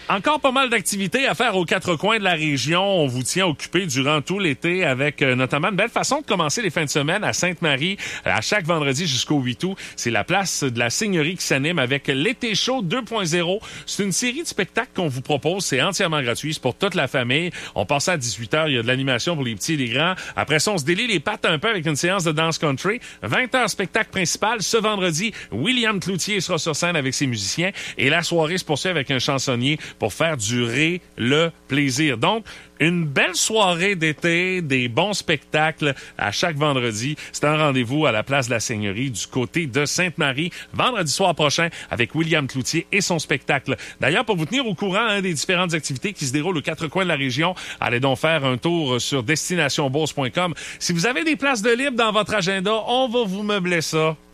Encore pas mal d'activités à faire aux quatre coins de la région. On vous tient occupé durant tout l'été avec notamment une belle façon de commencer les fins de semaine à Sainte-Marie. À chaque vendredi jusqu'au 8 août, c'est la place de la Seigneurie qui s'anime avec l'été chaud 2.0. C'est une série de spectacles qu'on vous propose. C'est entièrement gratuit. C'est pour toute la famille. On passe à 18h. Il y a de l'animation pour les petits et les grands. Après ça, on se délie les pattes un peu avec une séance de danse country. 20h spectacle principal. Ce vendredi, William Cloutier sera sur scène avec ses musiciens et la soirée se poursuit avec un chansonnier pour faire durer le plaisir. Donc, une belle soirée d'été, des bons spectacles à chaque vendredi. C'est un rendez-vous à la place de la Seigneurie du côté de Sainte-Marie, vendredi soir prochain avec William Cloutier et son spectacle. D'ailleurs, pour vous tenir au courant des différentes activités qui se déroulent aux quatre coins de la région, allez donc faire un tour sur destinationbourse.com. Si vous avez des places de libre dans votre agenda, on va vous meubler ça.